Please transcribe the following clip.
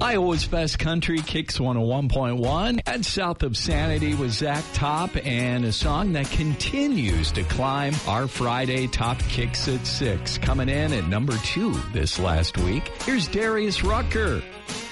Iowa's Best Country Kicks 101.1. And South of Sanity with Zach Top and a song that continues to climb our Friday Top Kicks at 6. Coming in at number 2 this last week, here's Darius Rucker.